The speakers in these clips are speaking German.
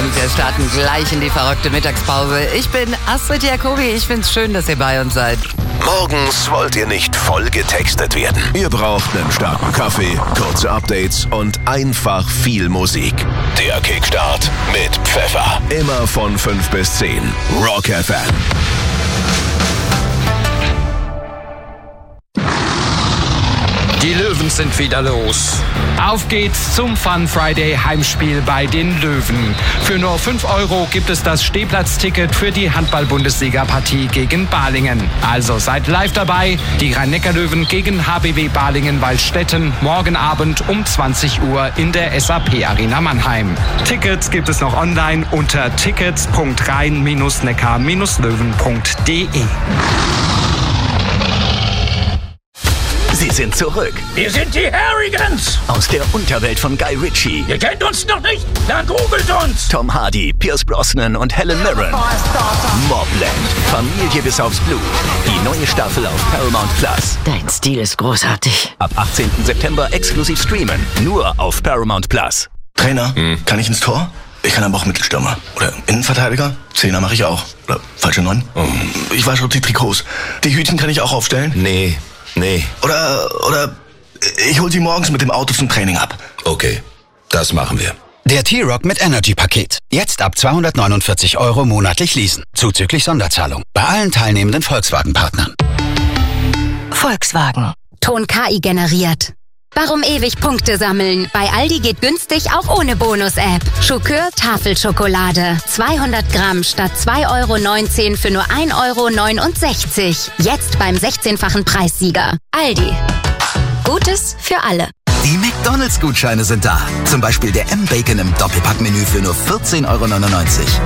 und wir starten gleich in die verrückte Mittagspause. Ich bin Astrid Jacobi, ich find's schön, dass ihr bei uns seid. Morgens wollt ihr nicht voll getextet werden. Ihr braucht einen starken Kaffee, kurze Updates und einfach viel Musik. Der Kickstart mit Pfeffer. Immer von 5 bis 10. Rock FM. Die Löwen sind wieder los. Auf geht's zum Fun Friday Heimspiel bei den Löwen. Für nur 5 € gibt es das Stehplatzticket für die Handball-Bundesliga-Partie gegen Balingen. Also seid live dabei. Die Rhein-Neckar-Löwen gegen HBW Balingen-Waldstätten morgen Abend um 20 Uhr in der SAP-Arena Mannheim. Tickets gibt es noch online unter tickets.rhein-neckar-löwen.de. Sie sind zurück. Wir sind die Harrigans. Aus der Unterwelt von Guy Ritchie. Ihr kennt uns noch nicht? Dann googelt uns. Tom Hardy, Pierce Brosnan und Helen Mirren. Mobland. Familie bis aufs Blut. Die neue Staffel auf Paramount Plus. Dein Stil ist großartig. Ab 18. September exklusiv streamen. Nur auf Paramount Plus. Trainer, kann ich ins Tor? Ich kann aber auch Mittelstürmer. Oder Innenverteidiger? Zehner mache ich auch. Oder falsche 9. Ich wasche auch die Trikots. Die Hütchen kann ich auch aufstellen? Nee. Oder ich hol sie morgens mit dem Auto zum Training ab. Okay, das machen wir. Der T-Rock mit Energy-Paket. Jetzt ab 249 € monatlich leasen. Zuzüglich Sonderzahlung. Bei allen teilnehmenden Volkswagen-Partnern. Volkswagen. Ton KI generiert. Warum ewig Punkte sammeln? Bei Aldi geht günstig auch ohne Bonus-App. Schokör Tafelschokolade. 200 Gramm statt 2,19 € für nur 1,69 €. Jetzt beim 16-fachen Preissieger. Aldi. Gutes für alle. Die McDonalds-Gutscheine sind da. Zum Beispiel der M-Bacon im Doppelpackmenü für nur 14,99 €.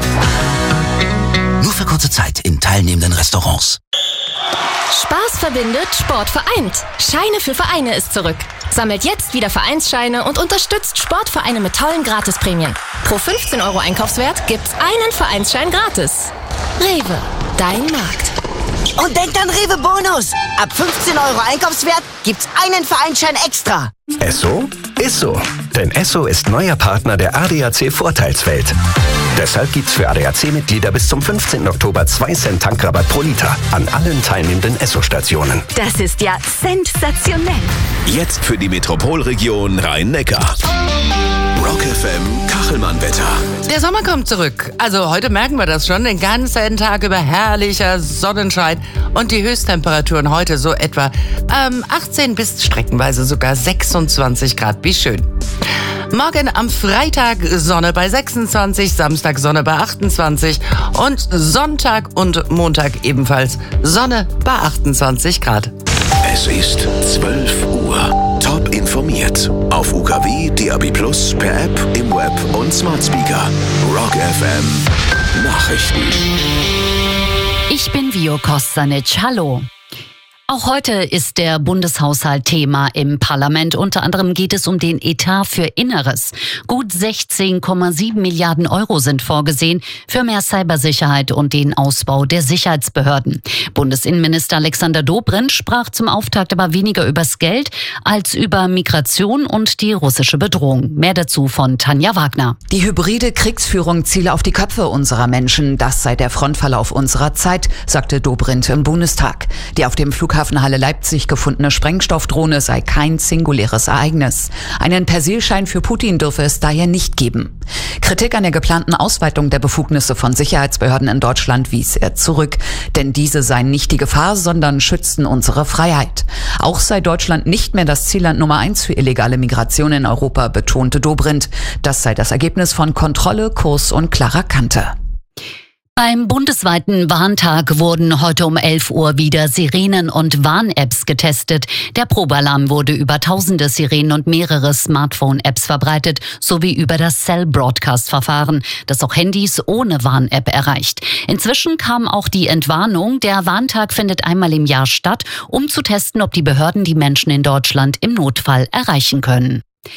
Nur für kurze Zeit in teilnehmenden Restaurants. Spaß verbindet, Sport vereint. Scheine für Vereine ist zurück. Sammelt jetzt wieder Vereinsscheine und unterstützt Sportvereine mit tollen Gratisprämien. Pro 15 € Einkaufswert gibt's einen Vereinsschein gratis. Rewe, dein Markt. Und denkt an Rewe Bonus. Ab 15 € Einkaufswert gibt's einen Vereinsschein extra. Esso ist so. Denn Esso ist neuer Partner der ADAC Vorteilswelt. Deshalb gibt's für ADAC-Mitglieder bis zum 15. Oktober 2 Cent Tankrabatt pro Liter an allen teilnehmenden Esso-Stationen. Das ist ja sensationell. Jetzt für die Metropolregion Rhein-Neckar. Rock FM Kachelmann-Wetter. Der Sommer kommt zurück. Also heute merken wir das schon. Den ganzen Tag über herrlicher Sonnenschein. Und die Höchsttemperaturen heute so etwa 18 bis streckenweise sogar 26 Grad. Wie schön. Morgen am Freitag Sonne bei 26, Samstag Sonne bei 28 und Sonntag und Montag ebenfalls Sonne bei 28 Grad. Es ist 12 Uhr. Top informiert. Auf UKW, DAB+, per App, im Web und Smart Speaker. Rock FM Nachrichten. Ich bin Vio Kostanic. Hallo. Auch heute ist der Bundeshaushalt Thema im Parlament. Unter anderem geht es um den Etat für Inneres. Gut 16,7 Milliarden € sind vorgesehen für mehr Cybersicherheit und den Ausbau der Sicherheitsbehörden. Bundesinnenminister Alexander Dobrindt sprach zum Auftakt aber weniger übers Geld als über Migration und die russische Bedrohung. Mehr dazu von Tanja Wagner. Die hybride Kriegsführung ziele auf die Köpfe unserer Menschen. Das sei der Frontverlauf unserer Zeit, sagte Dobrindt im Bundestag. Die auf dem Flughafen Halle Leipzig gefundene Sprengstoffdrohne sei kein singuläres Ereignis. Einen Persilschein für Putin dürfe es daher nicht geben. Kritik an der geplanten Ausweitung der Befugnisse von Sicherheitsbehörden in Deutschland wies er zurück. Denn diese seien nicht die Gefahr, sondern schützten unsere Freiheit. Auch sei Deutschland nicht mehr das Zielland Nummer 1 für illegale Migration in Europa, betonte Dobrindt. Das sei das Ergebnis von Kontrolle, Kurs und klarer Kante. Beim bundesweiten Warntag wurden heute um 11 Uhr wieder Sirenen und Warn-Apps getestet. Der Probealarm wurde über tausende Sirenen und mehrere Smartphone-Apps verbreitet, sowie über das Cell-Broadcast-Verfahren, das auch Handys ohne Warn-App erreicht. Inzwischen kam auch die Entwarnung. Der Warntag findet einmal im Jahr statt, um zu testen, ob die Behörden die Menschen in Deutschland im Notfall erreichen können.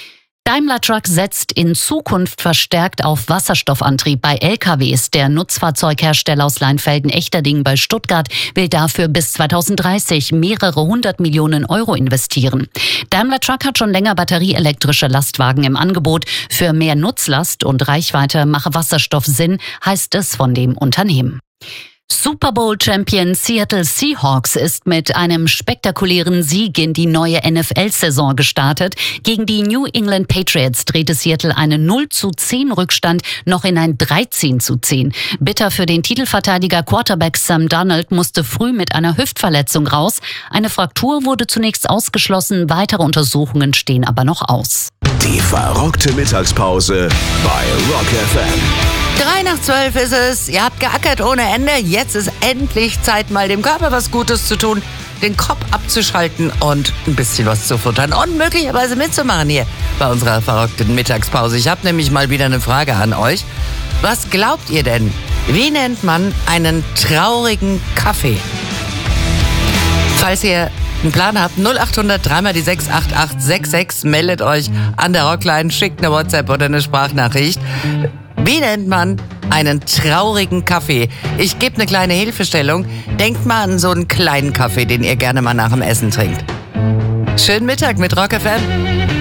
Daimler Truck setzt in Zukunft verstärkt auf Wasserstoffantrieb bei LKWs. Der Nutzfahrzeughersteller aus Leinfelden-Echterdingen bei Stuttgart will dafür bis 2030 mehrere 100 Millionen Euro investieren. Daimler Truck hat schon länger batterieelektrische Lastwagen im Angebot. Für mehr Nutzlast und Reichweite mache Wasserstoff Sinn, heißt es von dem Unternehmen. Super Bowl-Champion Seattle Seahawks ist mit einem spektakulären Sieg in die neue NFL-Saison gestartet. Gegen die New England Patriots drehte Seattle einen 0:10 Rückstand noch in ein 13:10. Bitter für den Titelverteidiger Quarterback Sam Darnold musste früh mit einer Hüftverletzung raus. Eine Fraktur wurde zunächst ausgeschlossen, weitere Untersuchungen stehen aber noch aus. Die verrückte Mittagspause bei Rock FM. 11:03 ist es. Ihr habt geackert ohne Ende. Jetzt ist endlich Zeit, mal dem Körper was Gutes zu tun, den Kopf abzuschalten und ein bisschen was zu futtern und möglicherweise mitzumachen hier bei unserer verrückten Mittagspause. Ich habe nämlich mal wieder eine Frage an euch. Was glaubt ihr denn? Wie nennt man einen traurigen Kaffee? Falls ihr einen Plan habt, 0800 3 die 6 8866, meldet euch an der Rockline, schickt eine WhatsApp oder eine Sprachnachricht. Wie nennt man einen traurigen Kaffee? Ich gebe eine kleine Hilfestellung. Denkt mal an so einen kleinen Kaffee, den ihr gerne mal nach dem Essen trinkt. Schönen Mittag mit Rock FM.